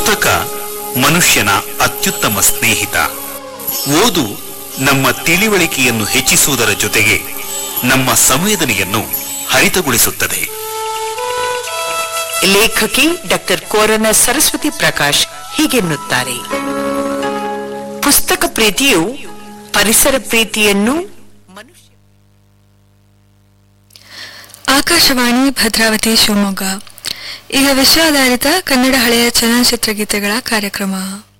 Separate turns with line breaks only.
ಪುಸ್ತಕ ಮನುಷ್ಯನ ಅತ್ಯುತ್ತಮ ಸ್ನೇಹಿತ. ಓದು ನಮ್ಮ ತಿಳಿವಳಿಕೆಯನ್ನು ಹೆಚ್ಚಿಸುವುದರ ಜೊತೆಗೆ ನಮ್ಮ ಸಂವೇದನೆಯನ್ನು ಹರಿತಗೊಳಿಸುತ್ತದೆ.
ಲೇಖಕಿ ಡಾಕ್ಟರ್ ಕೋರನ ಸರಸ್ವತಿ ಪ್ರಕಾಶ್ ಹೀಗೆನ್ನುತ್ತಾರೆ: ಪುಸ್ತಕ ಪ್ರೀತಿಯು ಪರಿಸರ ಪ್ರೀತಿಯನ್ನು.
ಆಕಾಶವಾಣಿ ಭದ್ರಾವತಿ ಶಿವಮೊಗ್ಗ. ಈಗ ವಿಷಯಾಧಾರಿತ ಕನ್ನಡ ಹಳೆಯ ಚಲನಚಿತ್ರ ಗೀತೆಗಳ ಕಾರ್ಯಕ್ರಮ.